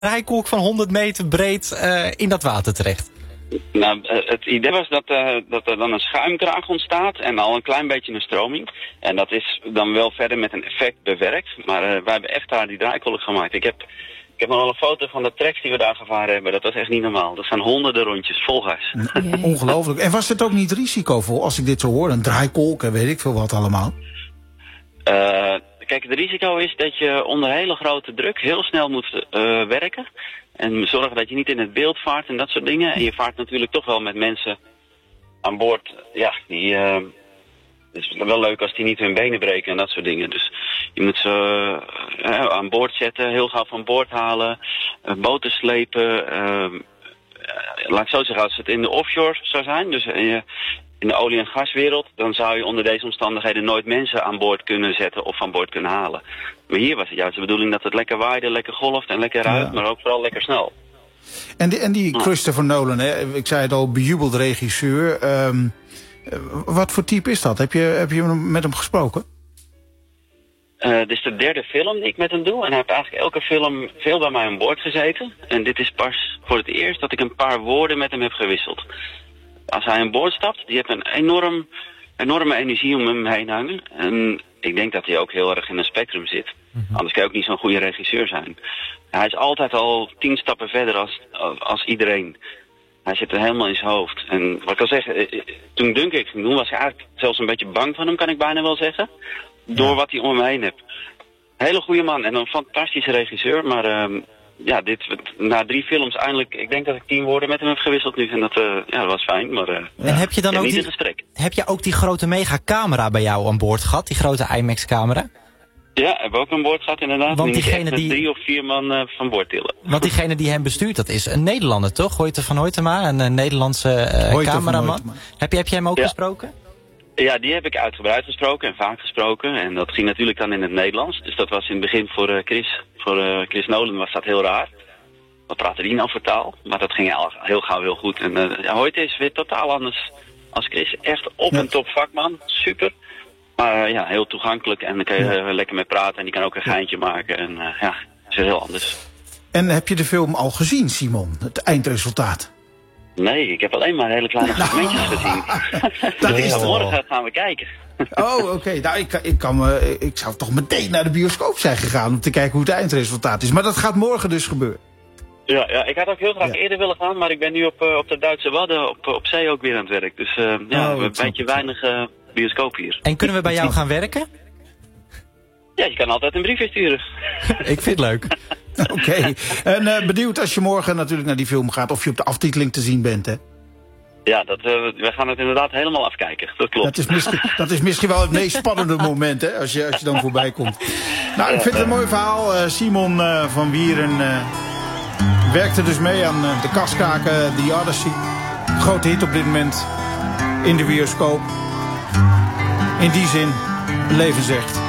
draaikolk van 100 meter breed in dat water terecht? Nou, het idee was dat er dan een schuimkraag ontstaat en al een klein beetje een stroming. En dat is dan wel verder met een effect bewerkt. Maar wij hebben echt daar die draaikolk gemaakt. Ik heb nog wel een foto van de tracks die we daar gevaren hebben. Dat was echt niet normaal. Dat zijn honderden rondjes, vol gas. Ongelooflijk. En was het ook niet risicovol als ik dit zo hoor? Een draaikolk en weet ik veel wat allemaal. Kijk, het risico is dat je onder hele grote druk heel snel moet werken. En zorgen dat je niet in het beeld vaart en dat soort dingen. En je vaart natuurlijk toch wel met mensen aan boord. Ja, het is wel leuk als die niet hun benen breken en dat soort dingen. Dus je moet ze aan boord zetten, heel gauw van boord halen, boten slepen. Laat ik zo zeggen, als het in de offshore zou zijn, dus in de olie- en gaswereld, dan zou je onder deze omstandigheden nooit mensen aan boord kunnen zetten of van boord kunnen halen. Maar hier was het juist de bedoeling dat het lekker waaide, lekker golft en lekker ruikt, maar ook vooral lekker snel. En die Christopher Nolan, hè, ik zei het al, bejubeld regisseur. Wat voor type is dat? Heb je met hem gesproken? Dit is de derde film die ik met hem doe. En hij heeft eigenlijk elke film veel bij mij aan boord gezeten. En dit is pas voor het eerst dat ik een paar woorden met hem heb gewisseld. Als hij aan boord stapt, die heeft een enorme energie om hem heen hangen. En ik denk dat hij ook heel erg in een spectrum zit. Anders kan hij ook niet zo'n goede regisseur zijn. Hij is altijd al 10 stappen verder als iedereen. Hij zit er helemaal in zijn hoofd. En wat ik al zeg, toen Dunkirk ging doen, was ik eigenlijk zelfs een beetje bang van hem, kan ik bijna wel zeggen. Door wat hij om hem heen heeft. Hele goede man en een fantastische regisseur. Maar na 3 films eindelijk, ik denk dat ik 10 woorden met hem heb gewisseld nu. En dat was fijn, maar en heb je dan ook niet een gesprek. Heb je ook die grote megacamera bij jou aan boord gehad? Die grote IMAX-camera? Ja, hebben we ook aan boord gehad inderdaad. Want diegene met 3 of 4 man van boord tillen. Want diegene die hem bestuurt, dat is een Nederlander, toch? Hoyte van Hoytema, een Nederlandse cameraman. Heb je hem ook gesproken? Ja, die heb ik uitgebreid gesproken en vaak gesproken. En dat ging natuurlijk dan in het Nederlands. Dus dat was in het begin voor Chris Nolan was dat heel raar. Wat praatte die nou voor taal? Maar dat ging heel gauw heel goed. En Hoyte is weer totaal anders als Chris. Echt op en top vakman. Super. Maar heel toegankelijk en dan kan je lekker mee praten en die kan ook een geintje maken. En het is heel anders. En heb je de film al gezien, Simon? Het eindresultaat? Nee, ik heb alleen maar hele kleine fragmentjes gezien. Dat is morgen gaan we kijken. Oh, oké. Nou, ik zou toch meteen naar de bioscoop zijn gegaan om te kijken hoe het eindresultaat is. Maar dat gaat morgen dus gebeuren. Ja, ik had ook heel graag eerder willen gaan, maar ik ben nu op de Duitse Wadden op zee ook weer aan het werk. Dus we hebben een beetje weinig bioscoop hier. En kunnen we bij jou gaan werken? Ja, je kan altijd een briefje sturen. Ik vind het leuk. Oké. En benieuwd als je morgen natuurlijk naar die film gaat of je op de aftiteling te zien bent, hè? Ja, we gaan het inderdaad helemaal afkijken. Dat klopt. Dat is misschien wel het meest spannende moment, hè? Als je dan voorbij komt. Nou, ik vind het een mooi verhaal. Simon van Wieren werkte dus mee aan de Kaskaken, The Odyssey. Grote hit op dit moment in de bioscoop. In die zin, levensrecht.